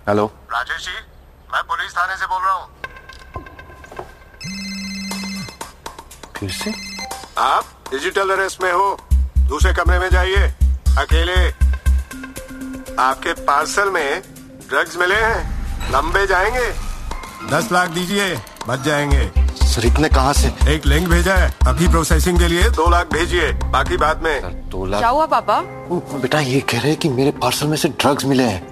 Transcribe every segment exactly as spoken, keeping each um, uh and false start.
Hello Rajesh ji, मैं police थाने से बोल रहा हूँ। फिर से? आप डिजिटल अरेस्ट में हो। दूसरे कमरे में जाइए, अकेले। आपके पार्सल में ड्रग्स मिले हैं, लंबे जाएंगे। दस लाख दीजिए, बच जाएंगे। सर इतने कहाँ से? एक लिंक भेजा है, अभी प्रोसेसिंग के लिए दो लाख भेजिए, बाकी बाद में। सर दो लाख? क्या हुआ पापा? बेटा ये कह रहे हैं कि मेरे पार्सल में से ड्रग्स मिले हैं।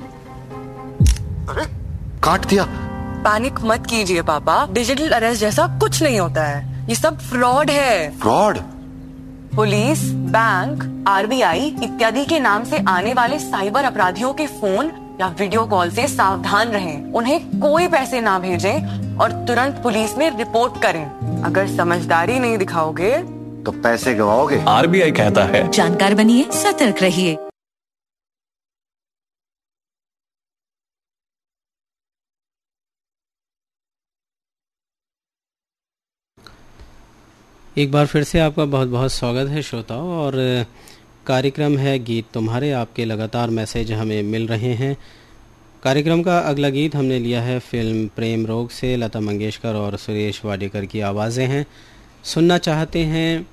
अरे काट दिया। पैनिक मत कीजिए पापा, डिजिटल अरेस्ट जैसा कुछ नहीं होता है, ये सब फ्रॉड है। फ्रॉड? पुलिस, बैंक, आरबीआई इत्यादि के नाम से आने वाले साइबर अपराधियों के फोन या वीडियो कॉल से सावधान रहें। उन्हें कोई पैसे ना भेजें और तुरंत पुलिस में रिपोर्ट करें। अगर समझदारी नहीं दिखाओगे तो पैसे गवाओगे। आरबीआई कहता है, जानकार बनिए, सतर्क रहिए। एक बार फिर से आपका बहुत बहुत स्वागत है श्रोताओं, और कार्यक्रम है गीत तुम्हारे। आपके लगातार मैसेज हमें मिल रहे हैं। कार्यक्रम का अगला गीत हमने लिया है फिल्म प्रेम रोग से। लता मंगेशकर और सुरेश वाडेकर की आवाज़ें हैं। सुनना चाहते हैं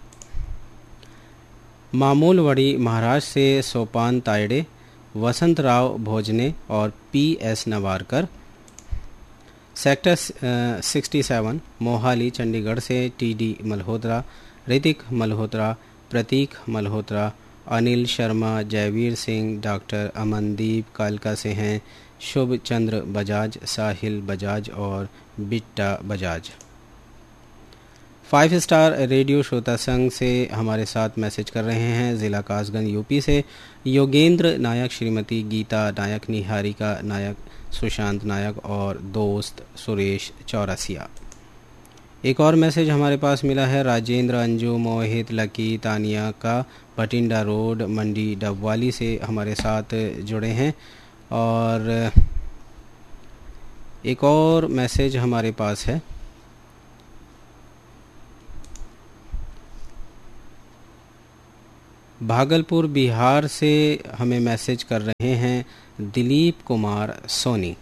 मामूलवाड़ी महाराज से सोपान तायडे, वसंत राव भोजने और P S नवारकर। Sector sixty seven Mohali Chandigarh से टी डी मल्होत्रा, ऋतिक मल्होत्रा, प्रतीक मल्होत्रा, अनिल शर्मा, जयवीर सिंह, डॉक्टर अमनदीप कालका से हैं, शुभ चंद्र बजाज, साहिल बजाज और Bitta Bajaj. Five star radio श्रोता संघ से हमारे साथ मैसेज कर रहे हैं ज़िला कासगंज यूपी से योगेंद्र नायक, श्रीमती गीता नायक, निहारिका नायक, सुशांत नायक और दोस्त सुरेश चौरसिया। एक और मैसेज हमारे पास मिला है राजेंद्र, अंजू, मोहित, लकी, तानिया का भटिंडा रोड मंडी डबवाली से हमारे साथ जुड़े हैं। और एक और मैसेज हमारे पास है भागलपुर बिहार से हमें मैसेज कर रहे हैं दिलीप कुमार सोनी।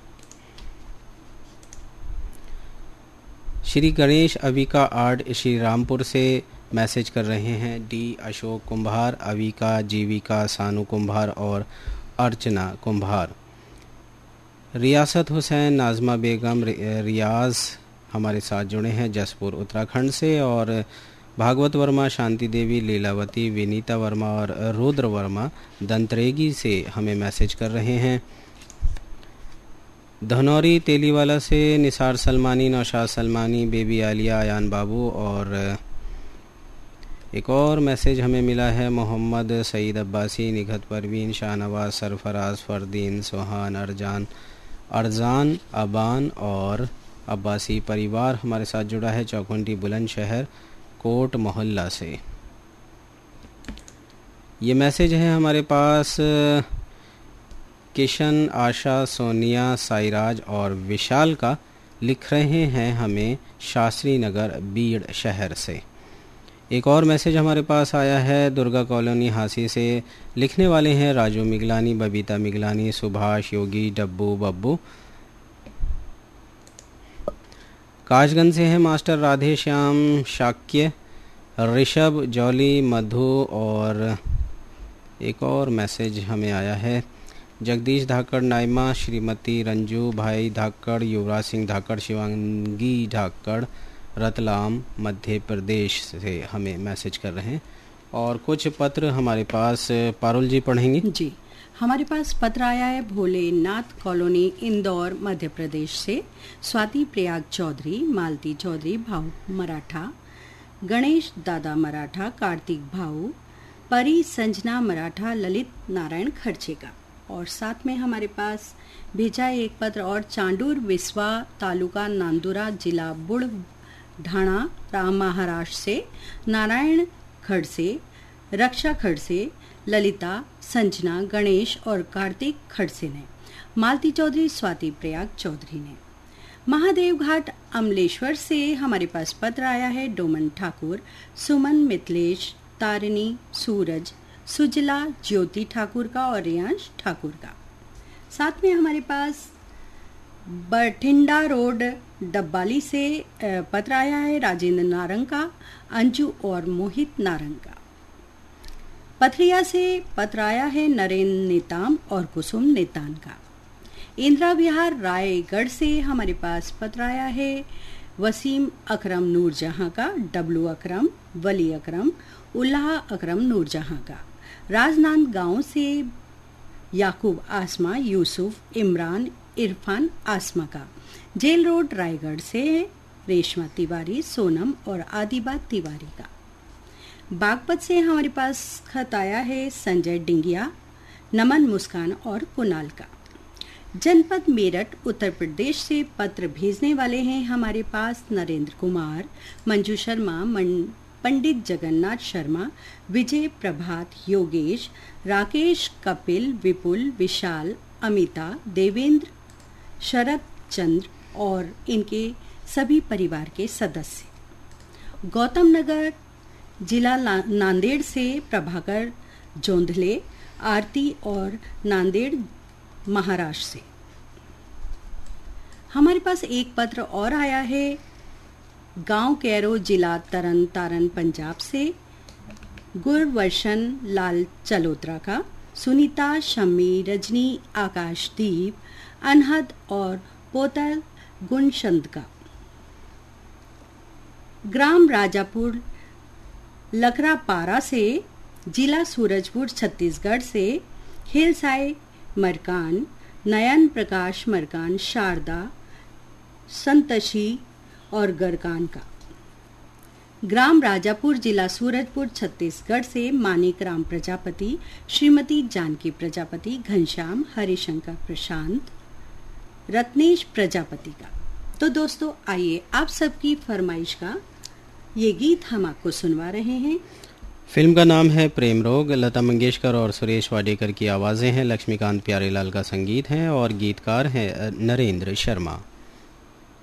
श्री गणेश अविका आर्ट श्री रामपुर से मैसेज कर रहे हैं डी अशोक कुंभार, अविका, जीविका, सानू कुंभार और अर्चना कुंभार। रियासत हुसैन, नाजमा बेगम, रियाज हमारे साथ जुड़े हैं जसपुर उत्तराखंड से। और भागवत वर्मा, शांति देवी, लीलावती, विनीता वर्मा और रुद्र वर्मा दंतरेगी से हमें मैसेज कर रहे हैं। धनौरी तेलीवाला से निसार सलमानी, नौशाद सलमानी, बेबी आलिया, अयान बाबू। और एक और मैसेज हमें मिला है मोहम्मद सईद अब्बासी, निघत परवीन, शाहनवाज, सरफराज, फरदीन, सोहान, अरजान अरजान अबान और अब्बासी परिवार हमारे साथ जुड़ा है चौखुंटी बुलंदशहर कोट मोहल्ला से। ये मैसेज है हमारे पास किशन, आशा, सोनिया, साईराज और विशाल का। लिख रहे हैं हमें शास्त्री नगर बीड़ शहर से। एक और मैसेज हमारे पास आया है दुर्गा कॉलोनी हासी से। लिखने वाले हैं राजू मिगलानी, बबीता मिगलानी, सुभाष, योगी, डब्बू, बब्बू। काशगंज से है मास्टर राधे श्याम, शाक्य, ऋषभ, जौली, मधु। और एक और मैसेज हमें आया है जगदीश धाकड़, नाइमा, श्रीमती रंजू, भाई धाकड़, युवराज सिंह धाकड़, शिवांगी धाकड़, रतलाम मध्य प्रदेश से हमें मैसेज कर रहे हैं। और कुछ पत्र हमारे पास पारुल जी पढ़ेंगे। जी, हमारे पास पत्र आया है भोलेनाथ कॉलोनी इंदौर मध्य प्रदेश से। स्वाति प्रयाग चौधरी, मालती चौधरी भाऊ मराठा, गणेश दादा मराठा, कार्तिक भाऊ, परी संजना मराठा, ललित नारायण खर्चे का। और साथ में हमारे पास भेजा है एक पत्र और चांडूर विस्वा तालुका नांदुरा जिला बुढ़ ढाणा राम महाराष्ट्र से नारायण खड़से, रक्षा खड़से, ललिता, संजना, गणेश और कार्तिक खड़से ने। मालती चौधरी, स्वाति प्रयाग चौधरी ने। महादेव घाट अमलेश्वर से हमारे पास पत्र आया है डोमन ठाकुर, सुमन, मिथिलेश, तारिणी, सूरज, सुजला, ज्योति ठाकुर का और रियांश ठाकुर का। साथ में हमारे पास बठिंडा रोड डब्बाली से पत्र आया है राजेंद्र नारंग का, अंजू और मोहित नारंग का। पथरिया से पत्र आया है नरेंद्र नेताम और कुसुम नेतान का। इंदिरा विहार रायगढ़ से हमारे पास पत्र आया है वसीम अकरम नूरजहां का, डब्लू अकरम, वली अकरम, उल्लाह अकरम नूरजहां का। राजनांद गांव से याकूब आसमा, यूसुफ, इमरान, इरफान आसमा का। जेल रोड रायगढ़ से रेशमा तिवारी, सोनम और आदिबा तिवारी का। बागपत से हमारे पास खत आया है संजय डिंगिया, नमन, मुस्कान और कुणाल का। जनपद मेरठ उत्तर प्रदेश से पत्र भेजने वाले हैं हमारे पास नरेंद्र कुमार, मंजू शर्मा, पंडित जगन्नाथ शर्मा, विजय, प्रभात, योगेश, राकेश, कपिल, विपुल, विशाल, अमिता, देवेंद्र, शरद चंद्र और इनके सभी परिवार के सदस्य। गौतम नगर जिला नांदेड़ से प्रभाकर जोंधले, आरती और नांदेड़ महाराष्ट्र से। हमारे पास एक पत्र और आया है गांव कैरो, जिला तरन तारन, पंजाब से गुरवर्षन लाल चलोत्रा का। सुनीता, शम्मी, रजनी, आकाशदीप, अनहद और पोतल गुणचंद का। ग्राम राजापुर लकरापारा से जिला सूरजपुर छत्तीसगढ़ से हिलसाई मरकान, नयन प्रकाश मरकान, शारदा, संतोषी और गरकान का। ग्राम राजापुर जिला सूरजपुर छत्तीसगढ़ से मानिक राम प्रजापति, श्रीमती जानकी प्रजापति, घनश्याम, हरिशंकर प्रशांत, रत्नेश प्रजापति का। तो दोस्तों आइए आप सबकी फरमाइश का ये गीत हम आपको सुनवा रहे हैं। फिल्म का नाम है प्रेम रोग। लता मंगेशकर और सुरेश वाडेकर की आवाज़ें हैं, लक्ष्मीकांत प्यारेलाल का संगीत है और गीतकार हैं नरेंद्र शर्मा।